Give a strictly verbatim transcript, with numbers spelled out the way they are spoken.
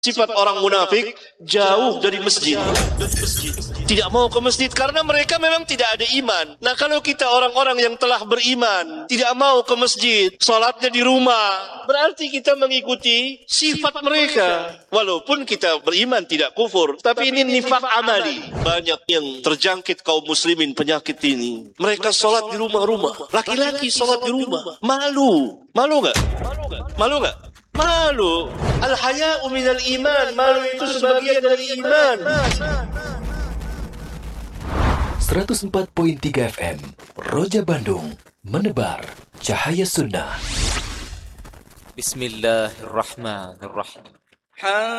Sifat orang munafik jauh dari masjid. Tidak mau ke masjid karena mereka memang tidak ada iman. Nah, kalau kita orang-orang yang telah beriman tidak mau ke masjid, salatnya di rumah, berarti kita mengikuti sifat mereka. Walaupun kita beriman tidak kufur, tapi ini nifak amali. Banyak yang terjangkit kaum muslimin penyakit ini. Mereka salat di rumah-rumah. Laki-laki salat di rumah. Malu. Malu enggak? Malu enggak? Malu. Al-haya'u minal iman. Malu itu sebagian dari iman. seratus empat koma tiga F M Roja Bandung, menebar cahaya sunnah. Bismillahirrahmanirrahim.